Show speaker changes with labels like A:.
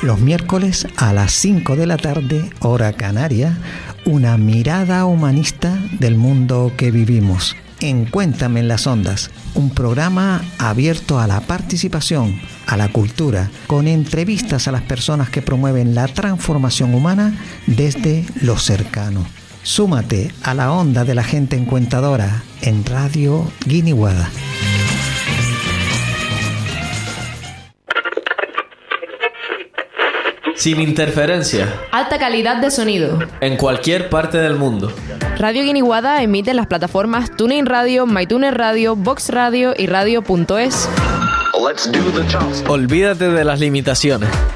A: Los miércoles a las 5 de la tarde, hora canaria, una mirada humanista del mundo que vivimos. En Cuéntame en las Ondas, un programa abierto a la participación, a la cultura, con entrevistas a las personas que promueven la transformación humana desde lo cercano. Súmate a la onda de la gente encuentadora en Radio Guiniguada.
B: Sin interferencia.
C: Alta calidad de sonido.
B: En cualquier parte del mundo.
C: Radio Guiniguada emite en las plataformas TuneIn Radio, MyTuner Radio, Vox Radio y Radio.es.
B: Olvídate de las limitaciones.